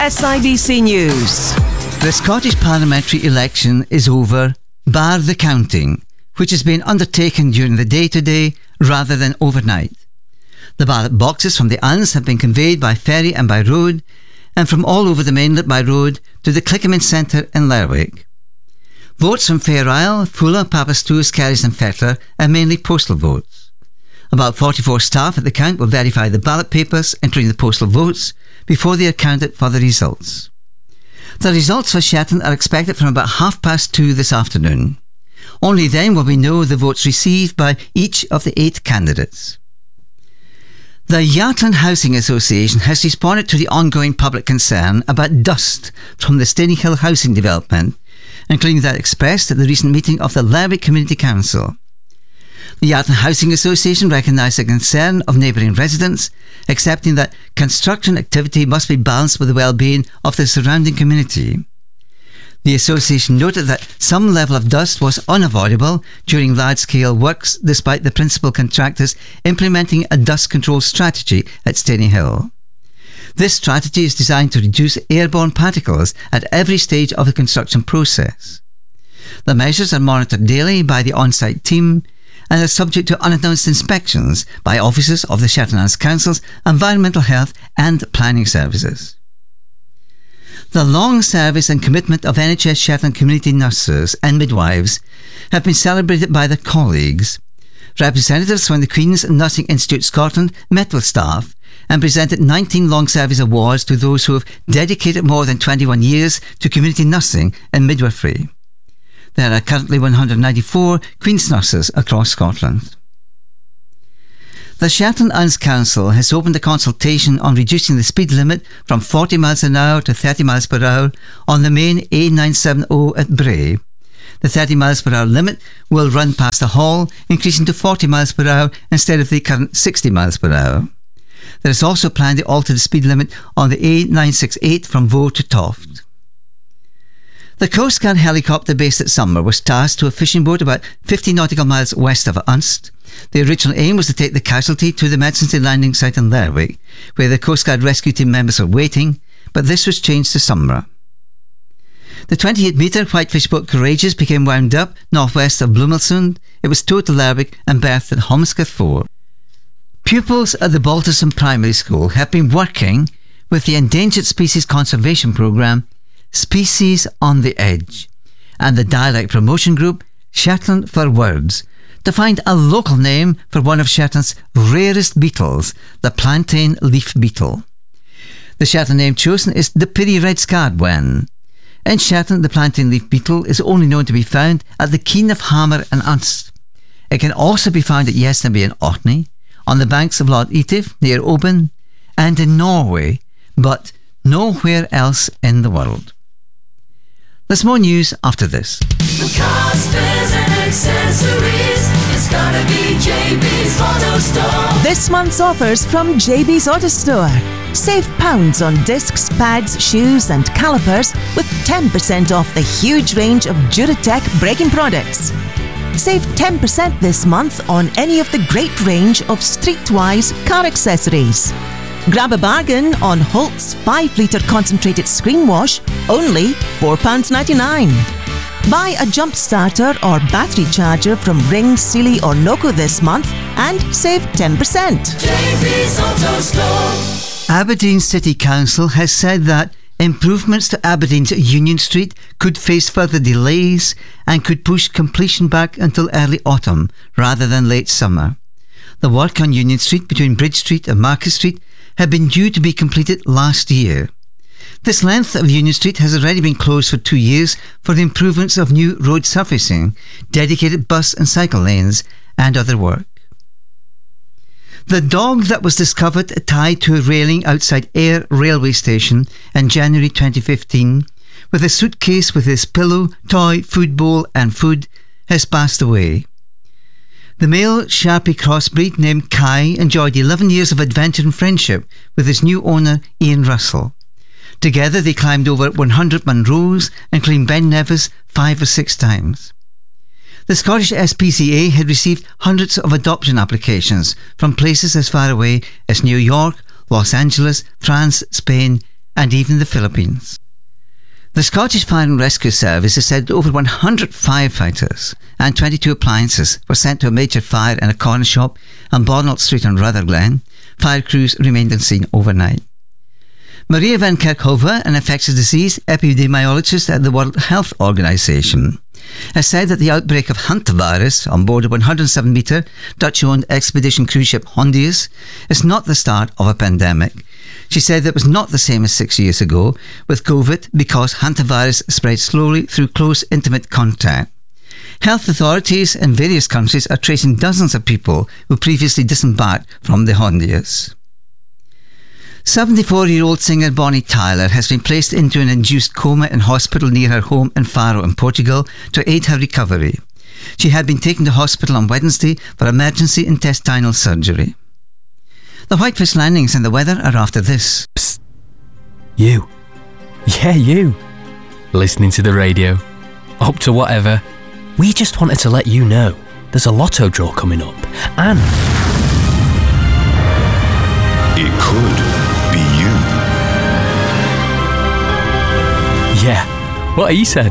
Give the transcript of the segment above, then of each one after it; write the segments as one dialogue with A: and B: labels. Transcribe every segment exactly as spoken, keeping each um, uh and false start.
A: S I B C News.
B: The Scottish parliamentary election is over, bar the counting, which has been undertaken during the day-to-day rather than overnight. The ballot boxes from the Anns have been conveyed by ferry and by road, and from all over the mainland by road to the Clickerman Centre in Lerwick. Votes from Fair Isle, Fulla, Papastous, Kerris and Fettler are mainly postal votes. About forty-four staff at the count will verify the ballot papers, including the postal votes, before they are counted for the results. The results for Shetland are expected from about half past two this afternoon. Only then will we know the votes received by each of the eight candidates. The Yatland Housing Association has responded to the ongoing public concern about dust from the Stonyhill housing development, including that expressed at the recent meeting of the Lerwick Community Council. The Yatland Housing Association recognised the concern of neighbouring residents, accepting that construction activity must be balanced with the well-being of the surrounding community. The association noted that some level of dust was unavoidable during large-scale works, despite the principal contractors implementing a dust control strategy at Stonyhill. This strategy is designed to reduce airborne particles at every stage of the construction process. The measures are monitored daily by the on-site team and are subject to unannounced inspections by officers of the Shetland Islands Council's Environmental Health and Planning Services. The long service and commitment of N H S Shetland community nurses and midwives have been celebrated by their colleagues. Representatives from the Queen's Nursing Institute Scotland met with staff and presented nineteen long service awards to those who have dedicated more than twenty-one years to community nursing and midwifery. There are currently one hundred ninety-four Queen's nurses across Scotland. The Shetland Islands Council has opened a consultation on reducing the speed limit from forty miles an hour to thirty miles per hour on the main A nine seventy at Bray. The thirty miles per hour limit will run past the Hall, increasing to forty miles per hour instead of the current sixty miles per hour. There is also planned to alter the speed limit on the A nine sixty-eight from Vaux to Toft. The Coast Guard helicopter based at Summer was tasked to a fishing boat about fifty nautical miles west of Unst. The original aim was to take the casualty to the emergency landing site in Lerwick, where the Coast Guard rescue team members were waiting, but this was changed to Summer. The twenty-eight metre whitefish boat Courageous became wound up northwest of Blumelsund. It was towed to Lerwick and berthed at Holmscott Fort. Pupils at the Balterson Primary School have been working with the Endangered Species Conservation Programme Species on the Edge and the dialect promotion group Shetland for Words to find a local name for one of Shetland's rarest beetles, the plantain leaf beetle. The Shetland name chosen is the Pirrie red-scarred wen. In Shetland, the plantain leaf beetle is only known to be found at the Keen of Hammer and Unst. It can also be found at Yestenby in Orkney, on the banks of Loch Etive near Oban, and in Norway, but nowhere else in the world. There's more news after this.
C: For cars, spares and accessories, it's gotta be J B's Auto Store.
A: This month's offers from J B's Auto Store. Save pounds on discs, pads, shoes and calipers with ten percent off the huge range of Duratec braking products. Save ten percent this month on any of the great range of Streetwise car accessories. Grab a bargain on Holt's five litre concentrated screen wash, only four pounds ninety-nine. Buy a jump starter or battery charger from Ring, Sealy or Noco this month and save ten percent.
C: J B's Auto Store.
B: Aberdeen City Council has said that improvements to Aberdeen's Union Street could face further delays and could push completion back until early autumn rather than late summer. The work on Union Street between Bridge Street and Market Street had been due to be completed last year. This length of Union Street has already been closed for two years for the improvements of new road surfacing, dedicated bus and cycle lanes, and other work. The dog that was discovered tied to a railing outside Ayr railway station in January twenty fifteen, with a suitcase with his pillow, toy, food bowl and food, has passed away. The male Sharpie crossbreed named Kai enjoyed eleven years of adventure and friendship with his new owner Ian Russell. Together they climbed over one hundred Munros and climbed Ben Nevis five or six times. The Scottish S P C A had received hundreds of adoption applications from places as far away as New York, Los Angeles, France, Spain and even the Philippines. The Scottish Fire and Rescue Service has said over one hundred firefighters and twenty-two appliances were sent to a major fire in a corner shop on Bonald Street in Rutherglen. Fire crews remained on scene overnight. Maria van Kerkhove, an infectious disease epidemiologist at the World Health Organization, has said that the outbreak of hantavirus on board a one hundred seven metre Dutch-owned expedition cruise ship Hondius is not the start of a pandemic. She said that it was not the same as six years ago with COVID because hantavirus spread slowly through close, intimate contact. Health authorities in various countries are tracing dozens of people who previously disembarked from the Hondius. seventy-four-year-old singer Bonnie Tyler has been placed into an induced coma in hospital near her home in Faro in Portugal to aid her recovery. She had been taken to hospital on Wednesday for emergency intestinal surgery. The Whitefish landings and the weather are after this.
D: Psst. You. Yeah, you. Listening to the radio. Up to whatever. We just wanted to let you know there's a lotto draw coming up and...
E: It could be you.
D: Yeah, what he said.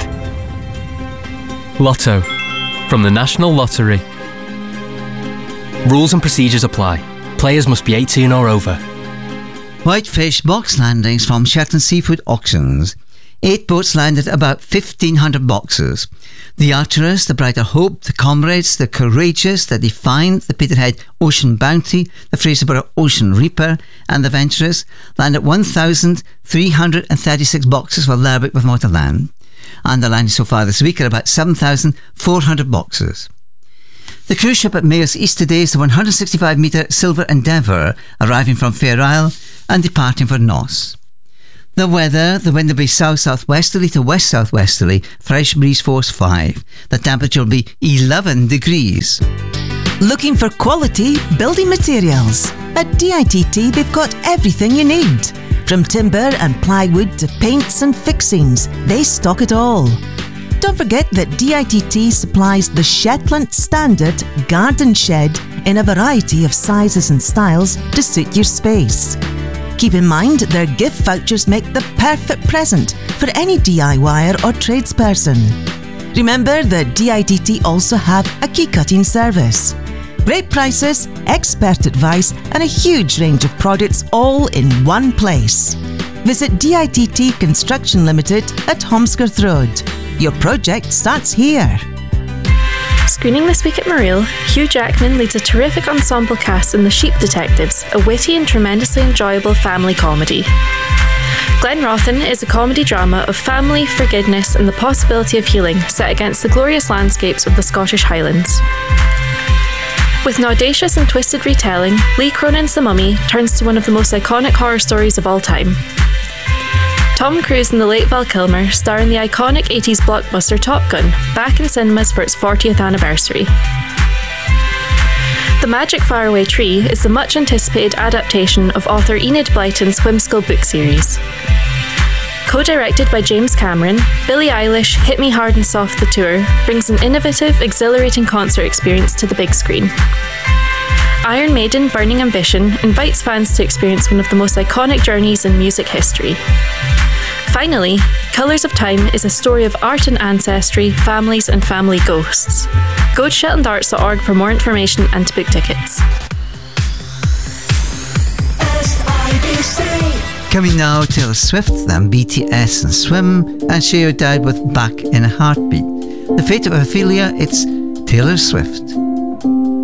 D: Lotto. From the National Lottery. Rules and procedures apply. Players must be eighteen or over.
B: Whitefish box landings from Shetland Seafood Auctions. Eight boats landed about fifteen hundred boxes. The Arteris, the Brighter Hope, the Comrades, the Courageous, the Defiant, the Peterhead Ocean Bounty, the Fraserburgh Ocean Reaper and the Venturous landed one thousand three hundred thirty-six boxes for Lerwick with more to land. And the landing so far this week are about seven thousand four hundred boxes. The cruise ship at Mayor's East today is the one hundred sixty-five metre Silver Endeavour, arriving from Fair Isle and departing for Noss. The weather, the wind will be south-southwesterly to west-southwesterly, fresh breeze force five. The temperature will be eleven degrees.
A: Looking for quality building materials? At D I T T they've got everything you need. From timber and plywood to paints and fixings, they stock it all. Don't forget that D I T T supplies the Shetland Standard Garden Shed in a variety of sizes and styles to suit your space. Keep in mind their gift vouchers make the perfect present for any DIYer or tradesperson. Remember that D I T T also have a key cutting service. Great prices, expert advice and a huge range of products all in one place. Visit D I T T Construction Limited at Holmskirth Road. Your project starts here.
F: Screening this week at Mareel, Hugh Jackman leads a terrific ensemble cast in The Sheep Detectives, a witty and tremendously enjoyable family comedy. Glen Rothan is a comedy drama of family, forgiveness and the possibility of healing set against the glorious landscapes of the Scottish Highlands. With an audacious and twisted retelling, Lee Cronin's The Mummy turns to one of the most iconic horror stories of all time. Tom Cruise and the late Val Kilmer star in the iconic eighties blockbuster Top Gun, back in cinemas for its fortieth anniversary. The Magic Faraway Tree is the much anticipated adaptation of author Enid Blyton's whimsical book series. Co-directed by James Cameron, Billie Eilish Hit Me Hard and Soft the Tour brings an innovative, exhilarating concert experience to the big screen. Iron Maiden Burning Ambition invites fans to experience one of the most iconic journeys in music history. Finally, Colours of Time is a story of art and ancestry, families and family ghosts. Go to shetland arts dot org for more information and to book tickets.
B: Coming now, Taylor Swift, then B T S and Swim, and Share Your Dad with Back in a Heartbeat. The fate of Ophelia, it's Taylor Swift.